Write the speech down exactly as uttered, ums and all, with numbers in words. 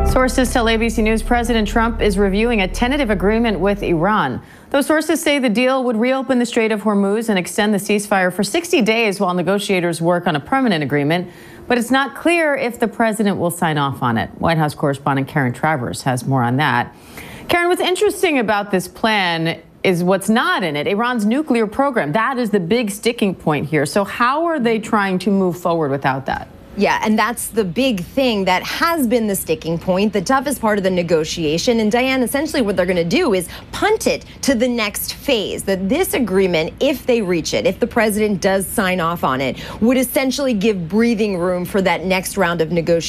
Sources tell A B C News President Trump is reviewing a tentative agreement with Iran. Those sources say the deal would reopen the Strait of Hormuz and extend the ceasefire for sixty days while negotiators work on a permanent agreement. But it's not clear if the president will sign off on it. White House correspondent Karen Travers has more on that. Karen, what's interesting about this plan is what's not in it. Iran's nuclear program. That is the big sticking point here. So how are they trying to move forward without that? Yeah, and that's the big thing that has been the sticking point, the toughest part of the negotiation. And Diane, essentially what they're going to do is punt it to the next phase. That this agreement, if they reach it, if the president does sign off on it, would essentially give breathing room for that next round of negotiations.